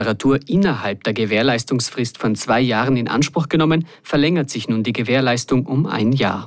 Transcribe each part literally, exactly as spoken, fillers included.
Reparatur innerhalb der Gewährleistungsfrist von zwei Jahren in Anspruch genommen, verlängert sich nun die Gewährleistung um ein Jahr.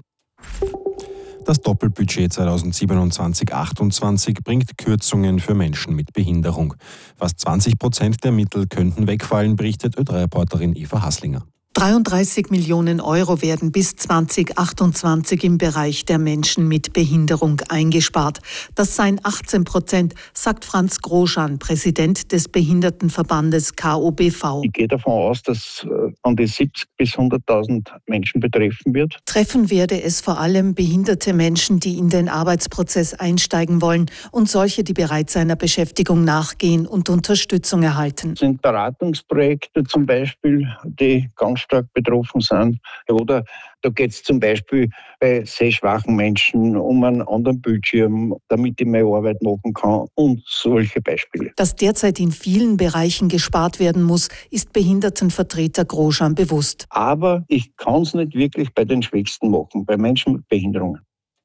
Das Doppelbudget zweitausendsiebenundzwanzig achtundzwanzig bringt Kürzungen für Menschen mit Behinderung. Fast zwanzig Prozent der Mittel könnten wegfallen, berichtet Ö drei Reporterin Eva Haslinger. dreiunddreißig Millionen Euro werden bis zwanzig achtundzwanzig im Bereich der Menschen mit Behinderung eingespart. Das seien achtzehn Prozent, sagt Franz Groschan, Präsident des Behindertenverbandes K O B V. Ich gehe davon aus, dass an die siebzig bis hunderttausend Menschen betreffen wird. Treffen werde es vor allem behinderte Menschen, die in den Arbeitsprozess einsteigen wollen und solche, die bereits einer Beschäftigung nachgehen und Unterstützung erhalten. Das sind Beratungsprojekte zum Beispiel, die ganz stark betroffen sind. Oder da geht es zum Beispiel bei sehschwachen Menschen um einen anderen Bildschirm, damit ich meine Arbeit machen kann und solche Beispiele. Dass derzeit in vielen Bereichen gespart werden muss, ist Behindertenvertreter Groschan bewusst. Aber ich kann es nicht wirklich bei den Schwächsten machen, bei Menschen mit Behinderungen.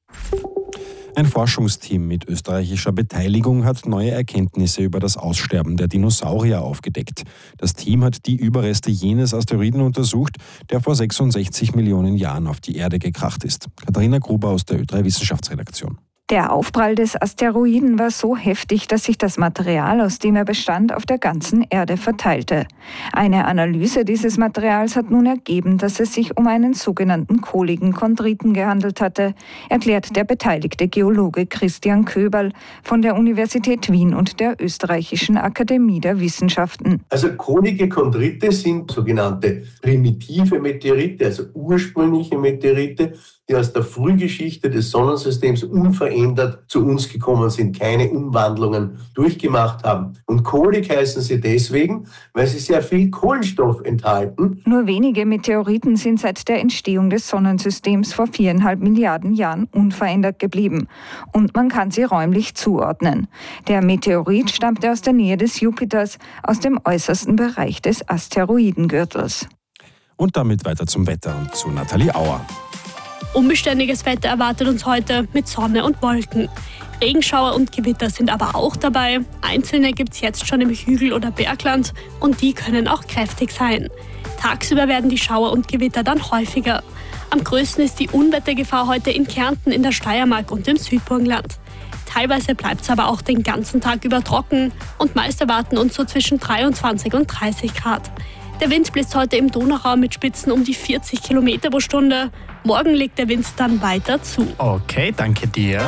Ein Forschungsteam mit österreichischer Beteiligung hat neue Erkenntnisse über das Aussterben der Dinosaurier aufgedeckt. Das Team hat die Überreste jenes Asteroiden untersucht, der vor sechsundsechzig Millionen Jahren auf die Erde gekracht ist. Katharina Gruber aus der Ö drei Wissenschaftsredaktion. Der Aufprall des Asteroiden war so heftig, dass sich das Material, aus dem er bestand, auf der ganzen Erde verteilte. Eine Analyse dieses Materials hat nun ergeben, dass es sich um einen sogenannten kohligen Chondriten gehandelt hatte, erklärt der beteiligte Geologe Christian Köberl von der Universität Wien und der Österreichischen Akademie der Wissenschaften. Also kohlige Chondrite sind sogenannte primitive Meteorite, also ursprüngliche Meteorite, die aus der Frühgeschichte des Sonnensystems unverändert zu uns gekommen sind, keine Umwandlungen durchgemacht haben. Und kohlig heißen sie deswegen, weil sie sehr viel Kohlenstoff enthalten. Nur wenige Meteoriten sind seit der Entstehung des Sonnensystems vor viereinhalb Milliarden Jahren unverändert geblieben. Und man kann sie räumlich zuordnen. Der Meteorit stammte aus der Nähe des Jupiters, aus dem äußersten Bereich des Asteroidengürtels. Und damit weiter zum Wetter und zu Nathalie Auer. Unbeständiges Wetter erwartet uns heute mit Sonne und Wolken. Regenschauer und Gewitter sind aber auch dabei. Einzelne gibt es jetzt schon im Hügel- oder Bergland und die können auch kräftig sein. Tagsüber werden die Schauer und Gewitter dann häufiger. Am größten ist die Unwettergefahr heute in Kärnten, in der Steiermark und im Südburgenland. Teilweise bleibt es aber auch den ganzen Tag über trocken und meist erwarten uns so zwischen dreiundzwanzig und dreißig Grad. Der Wind bläst heute im Donauraum mit Spitzen um die vierzig Kilometer pro Stunde. Morgen legt der Wind dann weiter zu. Okay, danke dir.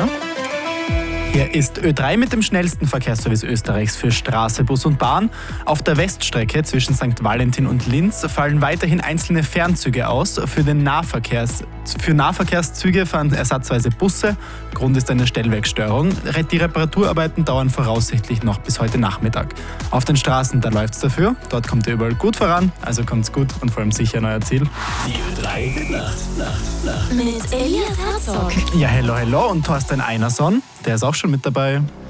Hier ist Ö drei mit dem schnellsten Verkehrsservice Österreichs für Straße, Bus und Bahn. Auf der Weststrecke zwischen Sankt Valentin und Linz fallen weiterhin einzelne Fernzüge aus. Für, den Nahverkehrs, für Nahverkehrszüge fahren ersatzweise Busse. Grund ist eine Stellwerkstörung. Die Reparaturarbeiten dauern voraussichtlich noch bis heute Nachmittag. Auf den Straßen, da läuft's dafür. Dort kommt ihr überall gut voran. Also kommt's gut und vor allem sicher an euer Ziel. Die Ö drei Nacht, Nacht, Nacht. Mit Elias Herzog. Ja, hello, hello und Thorsten Einerson. Der ist auch schon mit dabei.